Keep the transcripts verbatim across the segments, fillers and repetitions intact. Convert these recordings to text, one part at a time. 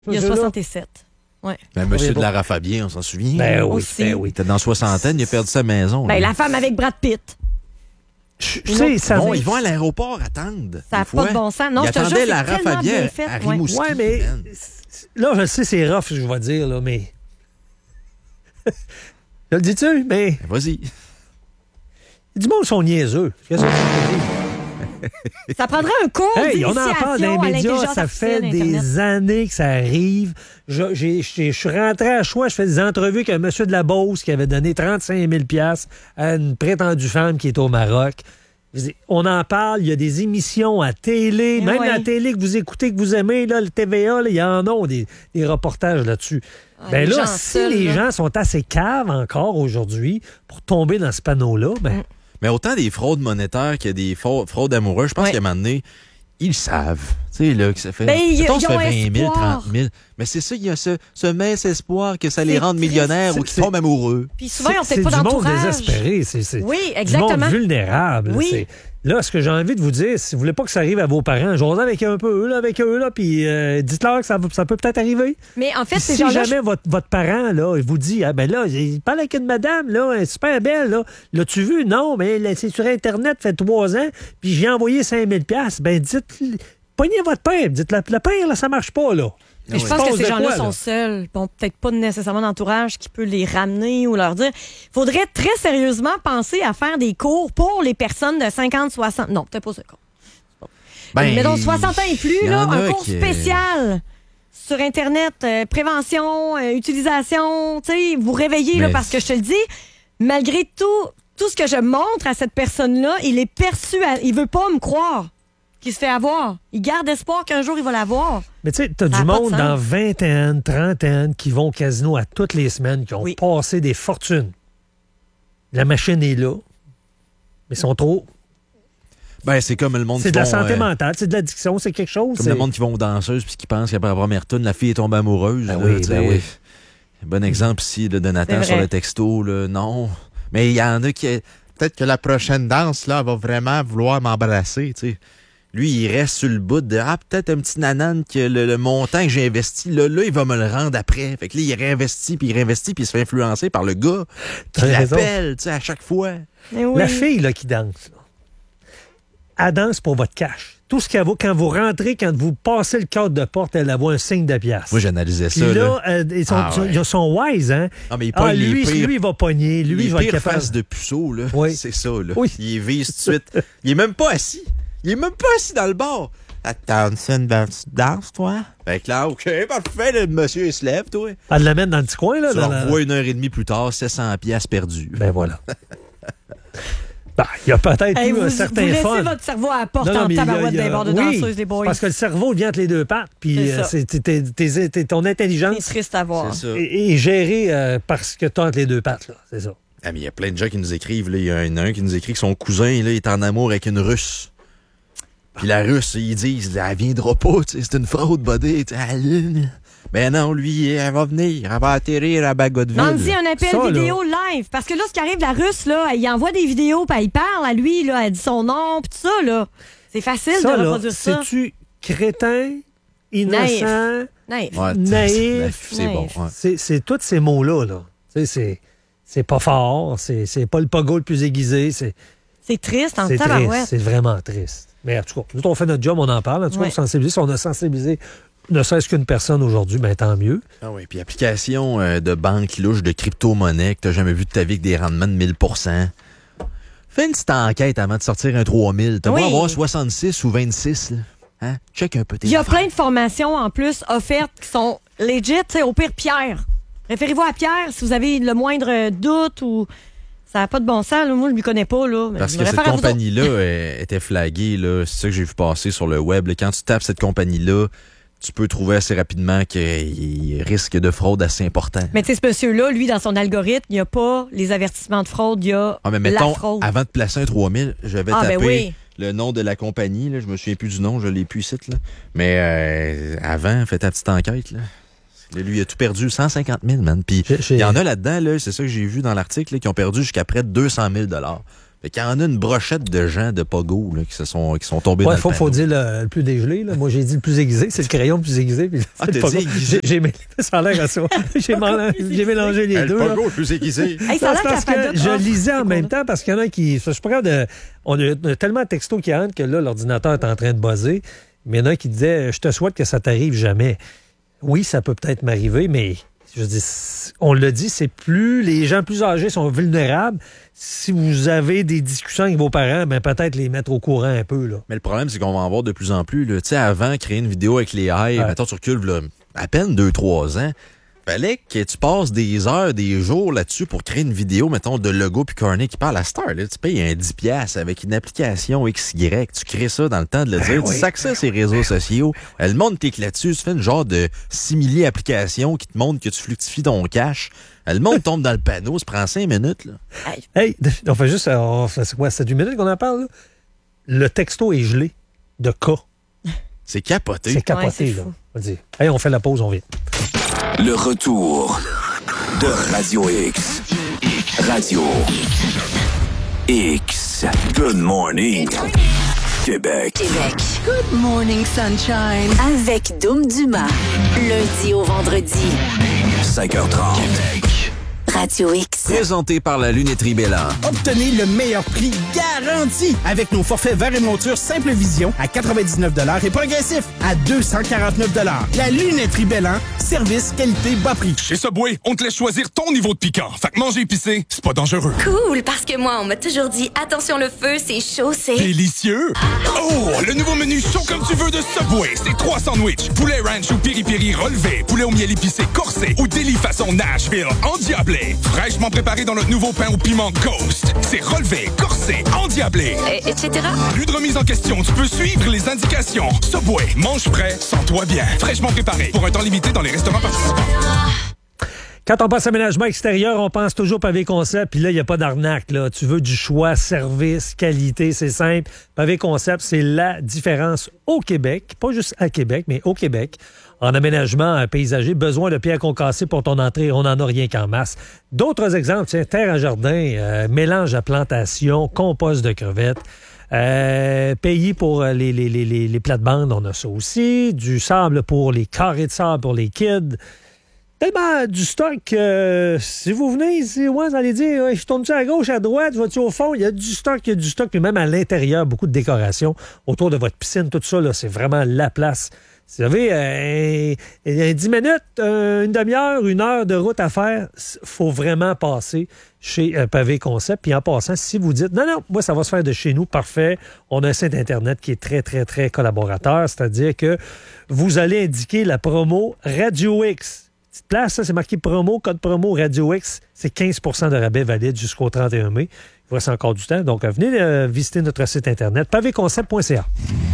Il y a soixante-sept. Ouais. Ben, monsieur de Lara Fabian, on s'en souvient? Ben oui, Aussi. ben oui. Il était dans soixantaine, il a perdu sa maison. Ben, là. la femme avec Brad Pitt. Je sais, ça Bon, va- ils vont à l'aéroport attendre. Ça n'a des fois. pas de bon sens. Non, Ils je te jure, attendaient c'est Lara tellement Fabian bien fait. à Ouais. Rimouski. Ouais, mais man. là, je sais, c'est rough, je vais dire, là, mais. Je le dis-tu, mais. Ben, vas-y. Du monde sont niaiseux. Qu'est-ce que ça veut dire? Ça prendrait un cours Hey, on en parle dans d'initiation à les médias, l'intelligence ça fait artificielle Internet. des années que ça arrive. Je, j'ai- j'ai- je suis rentré à choix, je fais des entrevues avec un monsieur de la Beauce qui avait donné trente-cinq mille dollars à une prétendue femme qui est au Maroc. Je dis, on en parle, il y a des émissions à télé, Eh même oui. à la télé que vous écoutez, que vous aimez, là, le T V A, là, il y en a des, des reportages là-dessus. Ouais, ben les là, gens si seuls, les là. gens sont assez caves encore aujourd'hui pour tomber dans ce panneau-là, ben, Mm. Mais autant des fraudes monétaires que des fraudes, fraudes amoureuses, je pense Ouais. qu'à un moment donné, ils le savent. Tu sais, là, que ça fait. Ben, ils- mettons, ils ça fait ont vingt mille, espoir. trente mille. Mais c'est ça, il y a ce, ce mince espoir que ça les C'est rende triste. millionnaires ou C'est- qu'ils c'est- tombent amoureux. Puis souvent, ils n'ont c'est peut-être pas du monde d'entourage. désespéré. C'est, c'est Oui, du exactement. monde vulnérable. Oui. C'est- Là, ce que j'ai envie de vous dire, si vous voulez pas que ça arrive à vos parents, jouez avec eux un peu, là, avec eux, là, puis euh, dites-leur que ça, va- ça peut peut-être arriver. Mais en fait, Puis ces si gens-là, jamais votre, votre parent, là, il vous dit, ah ben là, il parle avec une madame, là, elle est super belle, là. L'as-tu vu? Non, mais là, c'est sur Internet, fait trois ans, puis j'ai envoyé cinq mille dollars. Ben, dites, pognez votre père, dites, le, le père, là, ça marche pas, là. mais je Il pense se que passe ces de gens-là quoi, sont là? seuls. Ils n'ont peut-être pas nécessairement d'entourage qui peut les ramener ou leur dire. Il faudrait très sérieusement penser à faire des cours pour les personnes de cinquante, soixante. Non, peut-être pas ce cas. Ben, Mais donc soixante ans et plus, il y là, en un a cours qui- spécial sur Internet, euh, prévention, euh, utilisation, tu sais, vous réveillez, là, Mais- parce que je te le dis, malgré tout, tout ce que je montre à cette personne-là, il est perçu, à- il veut pas me croire qu'il se fait avoir. Il garde espoir qu'un jour, il va l'avoir. Mais tu sais, t'as Ça du a pas de monde sens. dans vingtaine, trentaine qui vont au casino à toutes les semaines, qui ont Oui. passé des fortunes. La machine est là, mais ils sont trop. Ben, c'est comme le monde C'est qui de la vont, santé euh, mentale, c'est de l'addiction, c'est quelque chose. Comme c'est- le monde qui vont aux danseuses puis qui pensent qu'après la première tune, la fille est tombée amoureuse. Ben là, oui, tu sais. ben oui. Bon exemple ici là, de Nathan C'est sur vrai. le texto. Là, non. Mais il y en a qui... Peut-être que la prochaine danse, là, elle va vraiment vouloir m'embrasser, tu sais. Lui, il reste sur le bout de « Ah, peut-être un petit nanane que le, le montant que j'ai investi, là, là, il va me le rendre après. » Fait que là, il réinvestit, puis il réinvestit, puis il se fait influencer par le gars qui T'as raison. l'appelle, tu sais, à chaque fois. Mais oui. La fille là, qui danse, là, elle danse pour votre cash. Tout ce qu'elle vaut, quand vous rentrez, quand vous passez le cadre de porte, elle voit un signe de pièce. Moi, j'analysais ça, Puis là. là, euh, ils sont, Ah ouais. ils sont wise, hein? Ah, mais il Ah, pogne les lui, pires- lui, il va pogner. Lui, les il va être pires capable. faces de puceau, là. Oui. C'est ça, là. Oui. Il vise tout de suite. Il est même pas assis. Il est même pas assis dans le bar. Attends, c'est une petite danse, toi? Fait que là, OK, parfait, le monsieur, il se lève, toi. Elle l'amène dans le petit coin, là. Tu dans le la- revois une heure et demie plus tard, sept cents piastres perdus. Ben voilà. Ben, il y a peut-être Hey, eu vous, un vous certain laissez fun. votre cerveau à la porte Non, non, en mais il y a- tabarouette il y a- des bords de oui, danseuses, les boys. parce que le cerveau vient entre les deux pattes, puis C'est euh, ça. c'est- t'es- t'es- t'es- ton C'est intelligence triste à voir. C'est ça. est, est gérée euh, parce que t'as entre les deux pattes, là. C'est ça. Ah, mais il y a plein de gens qui nous écrivent. Là. Il y en a un qui nous écrit que son cousin là, est en amour avec une Russe. Puis la Russe, ils disent, elle viendra pas, tu sais, c'est une fraude, buddy. tu sais, elle- Ben non, lui, elle va venir, elle va atterrir à Bagotville. Mandy, un appel Ça, là. vidéo live. Parce que là, ce qui arrive, la Russe, là, il envoie des vidéos, puis il parle à lui, là, elle dit son nom, puis tout ça, là. C'est facile Ça, de là, reproduire ça. c'est-tu crétin, innocent, Naïf. Ouais, naïf? c'est bon. Naïf. ouais. C'est, c'est tous ces mots-là, là. Tu sais, c'est, c'est pas fort, c'est, c'est pas le pogo le plus aiguisé, c'est, C'est triste en c'est triste, tabarouette. c'est vraiment triste. Mais en tout cas, nous, on fait notre job, on en parle. En tout cas, Ouais. on sensibilise. Si on a sensibilisé ne serait-ce qu'une personne aujourd'hui, ben tant mieux. Ah oui, puis application euh, de banque louche de crypto-monnaie que t'as jamais vu de ta vie avec des rendements de mille pour cent. Fais une petite enquête avant de sortir un trois mille. T'as Oui. beau avoir soixante-six ou vingt-six, là. Hein? Check un peu tes Il y a affaires. plein de formations en plus offertes qui sont legit. Tu sais, au pire, Pierre. Référez-vous à Pierre si vous avez le moindre doute ou ça n'a pas de bon sens. Là. Moi, je ne lui connais pas. Là. Mais Parce je que me cette réfère à vous autres. compagnie-là euh, était flaguée, là. C'est ça que j'ai vu passer sur le web. là. Quand tu tapes cette compagnie-là, tu peux trouver assez rapidement qu'il risque de fraude assez important. Mais tu sais, ce monsieur-là, lui, dans son algorithme, il n'y a pas les avertissements de fraude, il y a Ah, mais la mettons, fraude. avant de placer un trois mille, je vais Ah, taper ben oui. le nom de la compagnie. Là. Je me souviens plus du nom, je l'ai plus ici. Là. Mais euh, avant, fais ta petite enquête. Là. Là, lui, il a tout perdu, cent cinquante mille, man. Puis J'ai- j'ai- il y en a là-dedans, là, c'est ça que j'ai vu dans l'article, là, qui ont perdu jusqu'à près de deux cent mille dollars. Fait qu'il y en a une brochette de gens de Pogo là, qui, se sont, qui sont tombés ouais, dans faut, le panneau. faut dire le, le plus dégelé. Là. Moi, j'ai dit le plus aiguisé. C'est le crayon le plus aiguisé. Puis Ah, c'est t'as le Pogo. dit aiguisé? J'ai, j'ai, ça a l'air à ça. J'ai, mélangé, j'ai mélangé les Hey, deux. le là. Pogo le plus aiguisé. Hey, ça a l'air parce que la que paddock je offre lisais en ces même cours-là. temps parce qu'il y en a qui. Je suis pas capable de. On a, on a tellement de textos qui rentrent que là, l'ordinateur est en train de buzzer. Mais il y en a qui disaient je te souhaite que ça t'arrive jamais. Oui, ça peut peut-être m'arriver, mais je dis, on l'a dit, c'est plus. Les gens plus âgés sont vulnérables. Si vous avez des discussions avec vos parents, ben peut-être les mettre au courant un peu. Là. Mais le problème, c'est qu'on va en voir de plus en plus. Tu sais, avant, créer une vidéo avec les haies, Ouais. mettons, tu recules là, à peine deux trois ans, fallait que tu passes des heures, des jours là-dessus pour créer une vidéo, mettons, de Logo puis Corny qui parle à Star. Là, tu payes un dix dollars avec une application X Y. Tu crées ça dans le temps de le dire. oui. Tu sacs ça sur les réseaux sociaux. Le monde clique là-dessus. Tu fais une genre de simili application qui te montre que tu fluctifies ton cash. Le monde tombe dans le panneau. Ça prend cinq minutes. Là. Hey, on fait juste. On fait, c'est quoi, c'est huit minutes qu'on en parle, là? Le texto est gelé de cas. C'est capoté. C'est capoté, Ouais, c'est là. fou. On dit, hey, on fait la pause, on vient. Le retour de Radio X. Radio X. Good morning, Québec. Québec. Good morning, sunshine. Avec Doom Dumas. Lundi au vendredi. cinq heures trente. Radio X. Présenté par la lunetterie Bélan. Obtenez le meilleur prix garanti avec nos forfaits verre et monture Simple Vision à quatre-vingt-dix-neuf dollars et progressif à deux cent quarante-neuf dollars. La lunetterie Bélan, service, qualité, bas prix. Chez Subway, on te laisse choisir ton niveau de piquant. Fait que manger épicé, c'est pas dangereux. Cool, parce que moi, on m'a toujours dit attention le feu, c'est chaud, c'est... Délicieux! Oh, le nouveau menu chaud comme tu veux de Subway. C'est trois sandwichs, poulet ranch ou piri-piri relevé, poulet au miel épicé corsé ou délit façon Nashville endiablé. Fraîchement préparé dans notre nouveau pain au piment Ghost. C'est relevé, corsé, endiablé. Et, etc. Plus de remise en question, tu peux suivre les indications. Subway, mange frais, sens-toi bien. Fraîchement préparé pour un temps limité dans les restaurants participants. Quand on pense aménagement extérieur, on pense toujours pavé concept, puis là, il n'y a pas d'arnaque. Là. Tu veux du choix, service, qualité, c'est simple. Pavé concept, c'est la différence au Québec, pas juste à Québec, mais au Québec. En aménagement paysager, besoin de pierres concassées pour ton entrée, on n'en a rien qu'en masse. D'autres exemples, tiens, terre à jardin, euh, mélange à plantation, compost de crevettes. Euh, payé pour les, les, les, les, les plates-bandes, on a ça aussi. Du sable pour les carrés de sable pour les kids. Tellement du stock que euh, si vous venez ici, ouais, vous allez dire ouais, je tourne-tu à gauche, à droite, je vais-tu au fond? Il y a du stock, il y a du stock, puis même à l'intérieur, beaucoup de décoration autour de votre piscine, tout ça, là, c'est vraiment la place. Si vous avez euh, un, un dix minutes, euh, une demi-heure, une heure de route à faire, il faut vraiment passer chez euh, Pavé Concept. Puis en passant, si vous dites non, non, moi, ça va se faire de chez nous, parfait, on a un site Internet qui est très, très, très collaborateur, c'est-à-dire que vous allez indiquer la promo Radio X. Petite place, ça, c'est marqué promo, code promo Radio X. C'est quinze pour cent de rabais valide jusqu'au trente et un mai. Il reste encore du temps. Donc, venez euh, visiter notre site Internet, pavé concept point c a.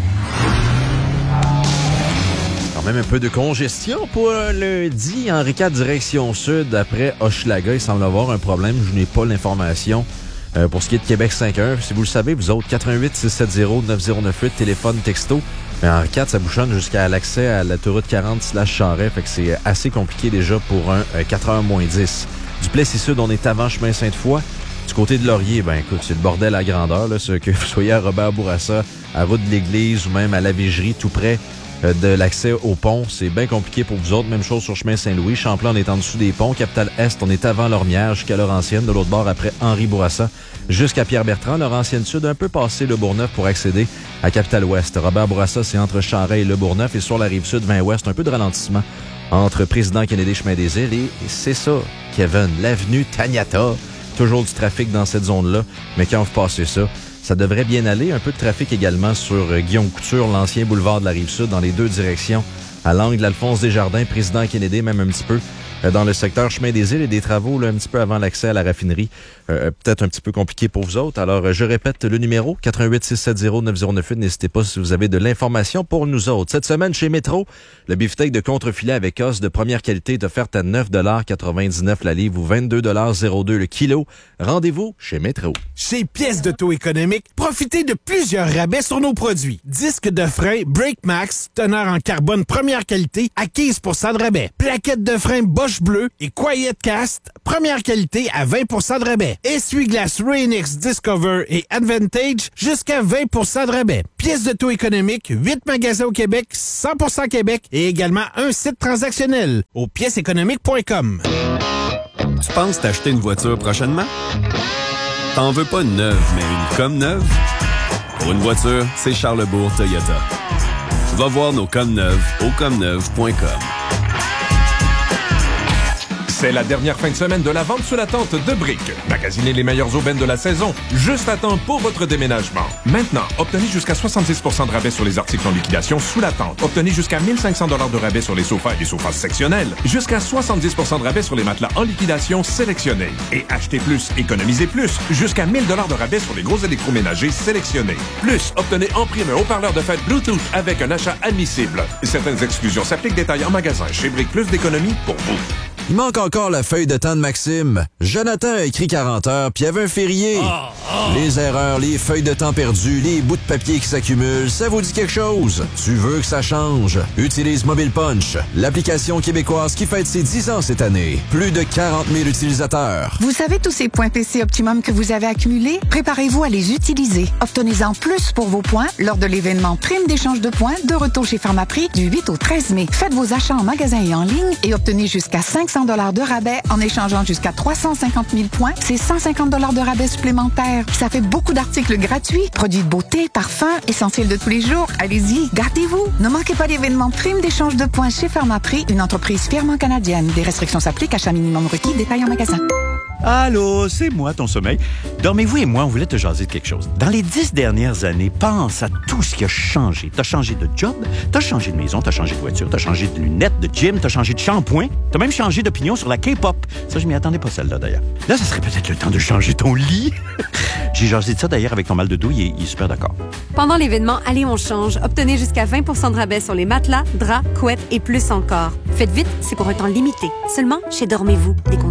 Quand même un peu de congestion pour un lundi. Henri quatre, direction sud, après Hochelaga. Il semble avoir un problème. Je n'ai pas l'information. Euh, pour ce qui est de Québec cinq un, si vous le savez, vous autres, quatre un huit, six sept zéro, neuf zéro neuf huit, téléphone, texto. Mais Henri quatre, ça bouchonne jusqu'à l'accès à l'autoroute quarante slash Charret. Fait que c'est assez compliqué déjà pour un euh, quatre heures moins dix. Du Plessis-Sud, on est avant chemin Sainte-Foy. Du côté de Laurier, ben écoute, c'est le bordel à grandeur. Là, ce que vous soyez à Robert Bourassa, à route de l'église ou même à la Vigerie, tout près euh, de l'accès au pont. C'est bien compliqué pour vous autres. Même chose sur chemin Saint-Louis. Champlain, on est en dessous des ponts. Capitale-Est, on est avant Lormière jusqu'à Laurentienne. De l'autre bord, après Henri Bourassa, jusqu'à Pierre-Bertrand. Laurentienne-Sud, un peu passé le Bourgneuf pour accéder à Capitale-Ouest. Robert Bourassa, c'est entre Charest et le Bourgneuf. Et sur la rive sud, vingt ouest, un peu de ralentissement entre Président Kennedy, chemin des Îles. Et c'est ça, Kevin, l'avenue Taniata. Toujours du trafic dans cette zone-là. Mais quand vous passez ça, ça devrait bien aller. Un peu de trafic également sur euh, Guillaume Couture, l'ancien boulevard de la Rive-Sud, dans les deux directions. À l'angle Alphonse Desjardins, Président Kennedy, même un petit peu euh, dans le secteur chemin des Îles et des travaux là, un petit peu avant l'accès à la raffinerie. Euh, peut-être un petit peu compliqué pour vous autres. Alors, euh, je répète le numéro, quatre un huit, six sept zéro, neuf zéro neuf huit. N'hésitez pas si vous avez de l'information pour nous autres. Cette semaine, chez Métro, le beefsteak de contrefilet avec os de première qualité est offert à neuf quatre-vingt-dix-neuf la livre ou vingt-deux zéro deux le kilo. Rendez-vous chez Métro. Chez Pièces d'Auto économique, profitez de plusieurs rabais sur nos produits. Disque de frein Brake Max, teneur en carbone première qualité à quinze pour cent de rabais. Plaquettes de frein Bosch Roche Bleue et Quiet Cast, première qualité à vingt pour cent de rabais. Essuie-glace Rain-X Discover et Advantage, jusqu'à vingt pour cent de rabais. Pièces de taux économiques, huit magasins au Québec, cent pour cent Québec et également un site transactionnel au pièces économiques point com. Tu penses t'acheter une voiture prochainement? T'en veux pas une neuve, mais une comme neuve? Pour une voiture, c'est Charlebourg Toyota. Va voir nos comme neuves au comme neuve point com. C'est la dernière fin de semaine de la vente sous la tente de Brick. Magasinez les meilleures aubaines de la saison, juste à temps pour votre déménagement. Maintenant, obtenez jusqu'à soixante-dix pour cent de rabais sur les articles en liquidation sous la tente. Obtenez jusqu'à mille cinq cents dollars de rabais sur les sofas et les sofas sectionnels. Jusqu'à soixante-dix pour cent de rabais sur les matelas en liquidation sélectionnés. Et achetez plus, économisez plus. Jusqu'à mille dollars de rabais sur les gros électroménagers sélectionnés. Plus, obtenez en prime un haut-parleur de fête Bluetooth avec un achat admissible. Certaines exclusions s'appliquent. Détails en magasin. Chez Brick, plus d'économie pour vous. Il manque encore la feuille de temps de Maxime. Jonathan a écrit quarante heures, puis il y avait un férié. Oh, oh. Les erreurs, les feuilles de temps perdues, les bouts de papier qui s'accumulent, ça vous dit quelque chose? Tu veux que ça change? Utilise Mobile Punch, l'application québécoise qui fête ses dix ans cette année. Plus de quarante mille utilisateurs. Vous savez tous ces points P C Optimum que vous avez accumulés? Préparez-vous à les utiliser. Obtenez-en plus pour vos points lors de l'événement Prime d'échange de points de retour chez Pharmaprix du huit au treize mai. Faites vos achats en magasin et en ligne et obtenez jusqu'à cinq cents dollars de rabais en échangeant jusqu'à trois cent cinquante mille points. C'est cent cinquante dollars de rabais supplémentaires. Ça fait beaucoup d'articles gratuits, produits de beauté, parfums, essentiels de tous les jours. Allez-y, gardez-vous. Ne manquez pas l'événement Prime d'échange de points chez Pharmaprix, une entreprise fièrement canadienne. Des restrictions s'appliquent, achat minimum requis, détail en magasin. Allô, c'est moi, ton sommeil. Dormez-vous et moi, on voulait te jaser de quelque chose. Dans les dix dernières années, pense à tout ce qui a changé. T'as changé de job, t'as changé de maison, t'as changé de voiture, t'as changé de lunettes, de gym, t'as changé de shampoing, t'as même changé d'opinion sur la K-pop. Ça, je m'y attendais pas, celle-là, d'ailleurs. Là, ça serait peut-être le temps de changer ton lit. J'ai jasé de ça, d'ailleurs, avec ton mal de dos, il est, il est super d'accord. Pendant l'événement Allez, on change, obtenez jusqu'à vingt pour cent de rabais sur les matelas, draps, couettes et plus encore. Faites vite, c'est pour un temps limité. Seulement chez Dormez-vous. Des